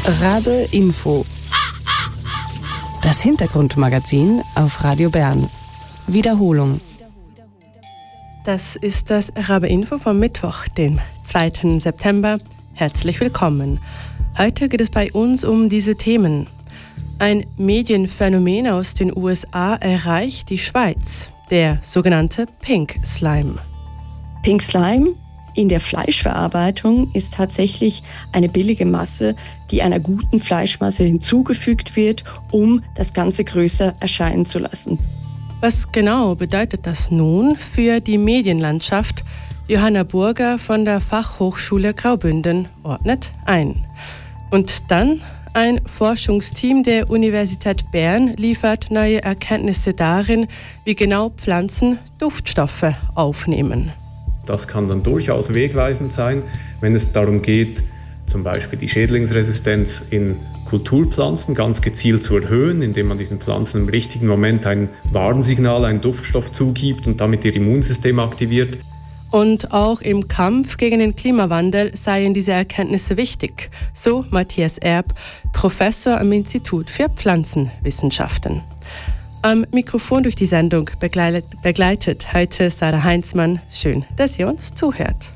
Rabe Info. Das Hintergrundmagazin auf Radio Bern. Wiederholung. Das ist das Rabe Info vom Mittwoch, dem 2. September. Herzlich willkommen. Heute geht es bei uns um diese Themen. Ein Medienphänomen aus den USA erreicht die Schweiz, der sogenannte Pink Slime. Pink Slime in der Fleischverarbeitung ist tatsächlich eine billige Masse, die einer guten Fleischmasse hinzugefügt wird, um das Ganze größer erscheinen zu lassen. Was genau bedeutet das nun für die Medienlandschaft? Johanna Burger von der Fachhochschule Graubünden ordnet ein. Und dann ein Forschungsteam der Universität Bern liefert neue Erkenntnisse darin, wie genau Pflanzen Duftstoffe aufnehmen. Das kann dann durchaus wegweisend sein, wenn es darum geht, zum Beispiel die Schädlingsresistenz in Kulturpflanzen ganz gezielt zu erhöhen, indem man diesen Pflanzen im richtigen Moment ein Warnsignal, einen Duftstoff zugibt und damit ihr Immunsystem aktiviert. Und auch im Kampf gegen den Klimawandel seien diese Erkenntnisse wichtig, so Matthias Erb, Professor am Institut für Pflanzenwissenschaften. Am Mikrofon durch die Sendung begleitet heute Sarah Heinzmann. Schön, dass ihr uns zuhört.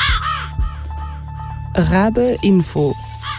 Rabe Info.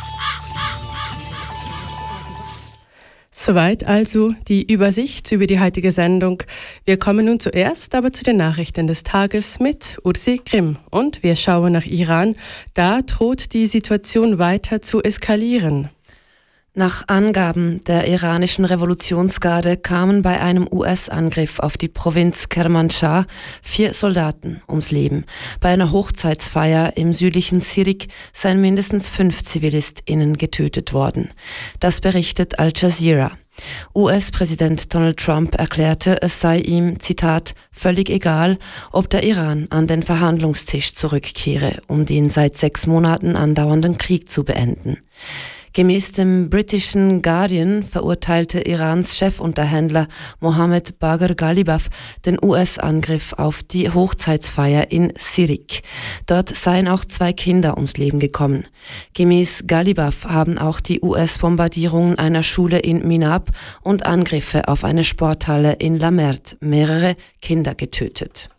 Soweit also die Übersicht über die heutige Sendung. Wir kommen nun zuerst aber zu den Nachrichten des Tages mit Ursi Grimm. Und wir schauen nach Iran. Da droht die Situation weiter zu eskalieren. Nach Angaben der iranischen Revolutionsgarde kamen bei einem US-Angriff auf die Provinz Kermanschah 4 Soldaten ums Leben. Bei einer Hochzeitsfeier im südlichen Sirik seien mindestens 5 ZivilistInnen getötet worden. Das berichtet Al Jazeera. US-Präsident Donald Trump erklärte, es sei ihm, Zitat, völlig egal, ob der Iran an den Verhandlungstisch zurückkehre, um den seit 6 Monaten andauernden Krieg zu beenden. Gemäß dem britischen Guardian verurteilte Irans Chefunterhändler Mohammed Bagher Ghalibaf den US-Angriff auf die Hochzeitsfeier in Sirik. Dort seien auch 2 Kinder ums Leben gekommen. Gemäß Ghalibaf haben auch die US-Bombardierungen einer Schule in Minab und Angriffe auf eine Sporthalle in Lamert mehrere Kinder getötet.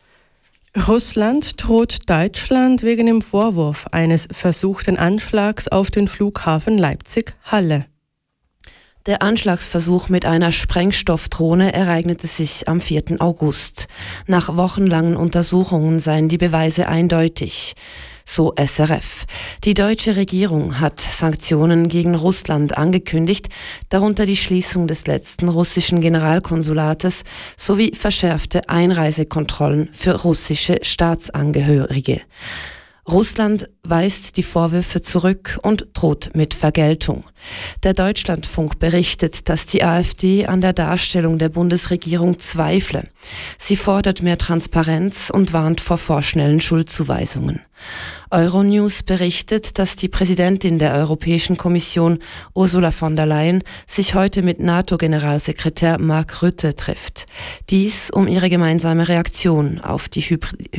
Russland droht Deutschland wegen dem Vorwurf eines versuchten Anschlags auf den Flughafen Leipzig-Halle. Der Anschlagsversuch mit einer Sprengstoffdrohne ereignete sich am 4. August. Nach wochenlangen Untersuchungen seien die Beweise eindeutig. So SRF. Die deutsche Regierung hat Sanktionen gegen Russland angekündigt, darunter die Schließung des letzten russischen Generalkonsulates sowie verschärfte Einreisekontrollen für russische Staatsangehörige. Russland weist die Vorwürfe zurück und droht mit Vergeltung. Der Deutschlandfunk berichtet, dass die AfD an der Darstellung der Bundesregierung zweifle. Sie fordert mehr Transparenz und warnt vor vorschnellen Schuldzuweisungen. Euronews berichtet, dass die Präsidentin der Europäischen Kommission, Ursula von der Leyen, sich heute mit NATO-Generalsekretär Mark Rutte trifft. Dies, um ihre gemeinsame Reaktion auf die